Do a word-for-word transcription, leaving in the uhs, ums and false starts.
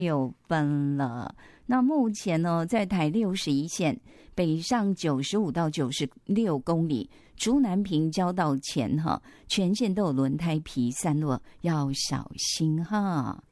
六分了。那目前呢，在台六十一线北上九十五到九十六公里，竹南平交道前哈，全线都有轮胎皮散落，要小心哈。